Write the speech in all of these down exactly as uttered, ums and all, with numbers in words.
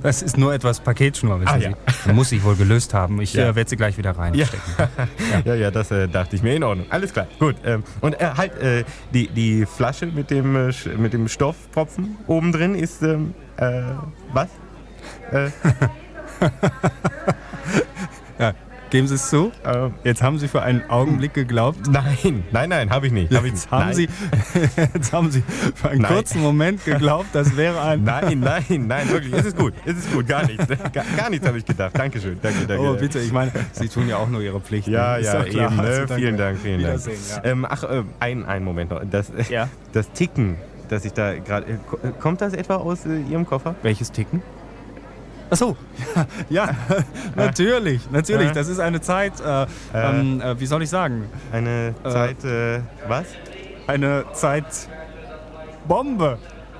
Das ist nur etwas Paketschnur, wissen Ah, Sie. ja. Man muss sich wohl gelöst haben. Ich Ja. äh, werde sie gleich wieder reinstecken. Ja, ja, ja, das äh, dachte ich mir. In Ordnung. Alles klar. Gut. Ähm, und äh, halt, äh, die, die Flasche mit dem, äh, Sch- mit dem Stofftropfen oben drin ist, ähm, äh, was? Äh, Ja. Geben Sie es zu? äh, Jetzt haben Sie für einen Augenblick geglaubt. nein, nein, nein, habe ich nicht. Hab ich, Jetzt haben, nein. Sie, jetzt haben Sie für einen Nein. kurzen Moment geglaubt, das wäre ein... Nein, nein, nein, wirklich. Es ist gut. Es ist gut. Gar nichts. Gar, gar nichts habe ich gedacht. Dankeschön. Danke, danke. Oh, bitte, ich meine, Sie tun ja auch nur Ihre Pflicht. Ja, ne? Ist ja, doch klar. eben. Ne? Also, danke. Vielen Dank, vielen Dank. Wiedersehen, ja. Ähm, ach, äh, ein, ein Moment noch. Das, äh, Ja. das Ticken, das ich da gerade. Äh, ko- kommt das etwa aus äh, Ihrem Koffer? Welches Ticken? Ach so, ja, ja natürlich, natürlich. Äh. Das ist eine Zeit, äh, ähm, äh, wie soll ich sagen, Eine Äh. Zeit, äh, was? eine Zeit Bombe.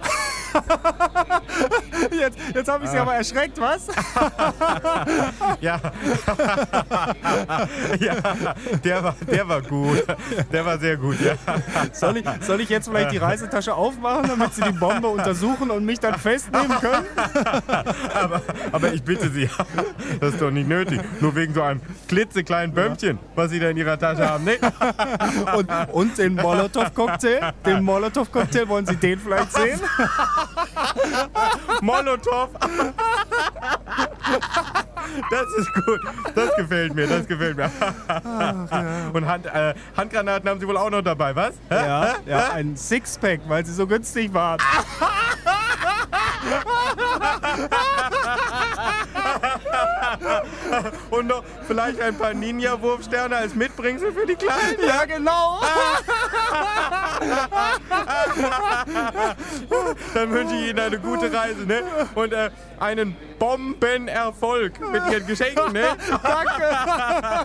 Jetzt, jetzt habe ich Sie aber erschreckt, was? Ja. Ja, der war, der war gut. Der war sehr gut, ja. Soll ich, soll ich jetzt vielleicht die Reisetasche aufmachen, damit Sie die Bombe untersuchen und mich dann festnehmen können? Aber, aber ich bitte Sie, das ist doch nicht nötig. Nur wegen so einem klitzekleinen Bömmchen, was Sie da in Ihrer Tasche haben. Nee. Und, und den Molotow-Cocktail? Den Molotow-Cocktail, wollen Sie den vielleicht sehen? Molotow. Das ist gut. Das gefällt mir, das gefällt mir. Und Hand, äh, Handgranaten haben Sie wohl auch noch dabei, was? Ja, ja, ein Sixpack, weil sie so günstig waren. Und noch vielleicht ein paar Ninja-Wurfsterne als Mitbringsel für die Kleinen. Ja, genau. Dann wünsche ich Ihnen eine gute Reise, ne? Und äh, einen Bombenerfolg mit Ihren Geschenken, ne? Danke.